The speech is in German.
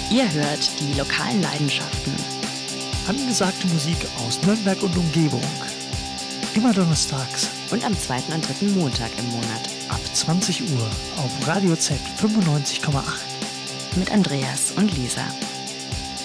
Ihr hört die lokalen Leidenschaften. Angesagte Musik aus Nürnberg und Umgebung. Immer donnerstags. Und am 2. und 3. Montag im Monat. Ab 20 Uhr auf Radio Z 95,8. Mit Andreas und Lisa.